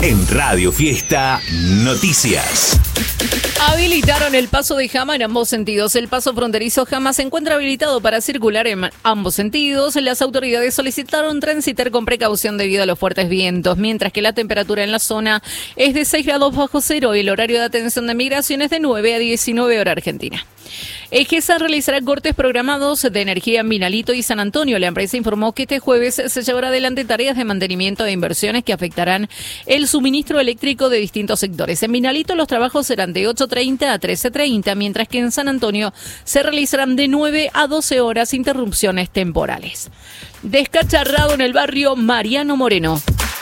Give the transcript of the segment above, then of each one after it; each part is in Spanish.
En Radio Fiesta Noticias. Habilitaron el paso de Jama en ambos sentidos. El paso fronterizo Jama se encuentra habilitado para circular en ambos sentidos. Las autoridades solicitaron transitar con precaución debido a los fuertes vientos, mientras que la temperatura en la zona es de 6 grados bajo cero y el horario de atención de migración es de 9 a 19 hora argentina. EGESA realizará cortes programados de energía en Vinalito y San Antonio. La empresa informó que este jueves se llevará adelante tareas de mantenimiento de inversiones que afectarán el suministro eléctrico de distintos sectores. En Vinalito los trabajos serán de 8:30 a 13:30, mientras que en San Antonio se realizarán de 9 a 12 horas interrupciones temporales. Descacharrado en el barrio Mariano Moreno.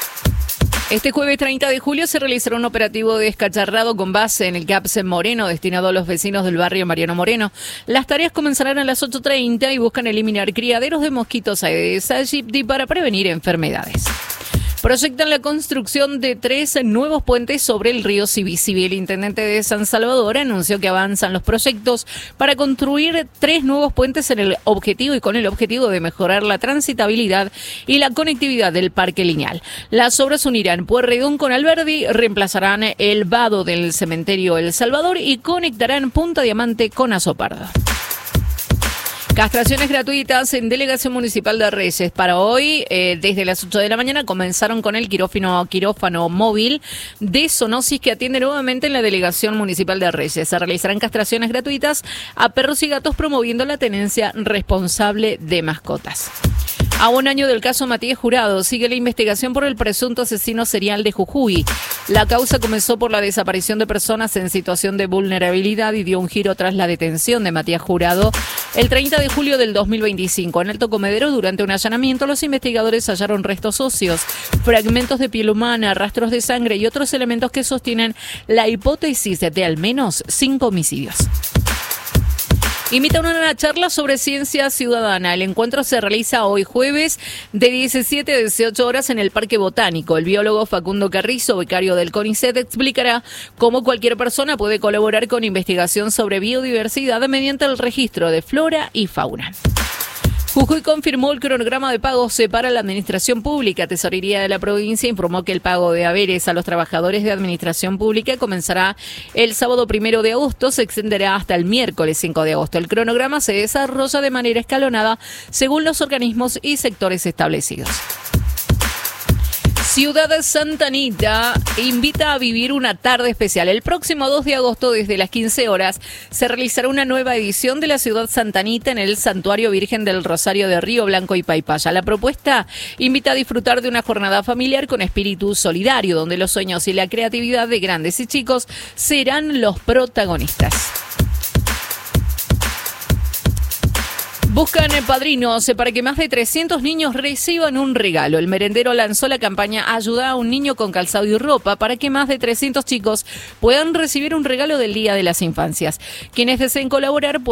Este jueves 30 de julio se realizará un operativo de descacharrado con base en el CAPS Moreno destinado a los vecinos del barrio Mariano Moreno. Las tareas comenzarán a las 8:30 y buscan eliminar criaderos de mosquitos Aedes aegypti para prevenir enfermedades. Proyectan la construcción de 3 nuevos puentes sobre el río Sibisibi. El intendente de San Salvador anunció que avanzan los proyectos para construir 3 nuevos puentes con el objetivo de mejorar la transitabilidad y la conectividad del parque lineal. Las obras unirán Pueyrredón con Alberdi, reemplazarán el vado del cementerio El Salvador y conectarán Punta Diamante con Azopardo. Castraciones gratuitas en Delegación Municipal de Reyes. Para hoy, desde las 8 de la mañana, comenzaron con el quirófano móvil de zoonosis que atiende nuevamente en la Delegación Municipal de Reyes. Se realizarán castraciones gratuitas a perros y gatos promoviendo la tenencia responsable de mascotas. A un año del caso Matías Jurado, sigue la investigación por el presunto asesino serial de Jujuy. La causa comenzó por la desaparición de personas en situación de vulnerabilidad y dio un giro tras la detención de Matías Jurado el 30 de julio del 2025. En Alto Comedero, durante un allanamiento, los investigadores hallaron restos óseos, fragmentos de piel humana, rastros de sangre y otros elementos que sostienen la hipótesis de al menos 5 homicidios. Invitan a una charla sobre ciencia ciudadana. El encuentro se realiza hoy jueves de 17 a 18 horas en el Parque Botánico. El biólogo Facundo Carrizo, becario del CONICET, explicará cómo cualquier persona puede colaborar con investigación sobre biodiversidad mediante el registro de flora y fauna. Jujuy confirmó el cronograma de pagos para la administración pública. Tesorería de la provincia informó que el pago de haberes a los trabajadores de administración pública comenzará el sábado 1 de agosto, se extenderá hasta el miércoles 5 de agosto. El cronograma se desarrolla de manera escalonada según los organismos y sectores establecidos. Ciudad Santa Anita invita a vivir una tarde especial. El próximo 2 de agosto, desde las 15 horas, se realizará una nueva edición de la Ciudad Santa Anita en el Santuario Virgen del Rosario de Río Blanco y Paipaya. La propuesta invita a disfrutar de una jornada familiar con espíritu solidario, donde los sueños y la creatividad de grandes y chicos serán los protagonistas. Buscan padrinos para que más de 300 niños reciban un regalo. El merendero lanzó la campaña Ayuda a un niño con calzado y ropa para que más de 300 chicos puedan recibir un regalo del Día de las Infancias. Quienes deseen colaborar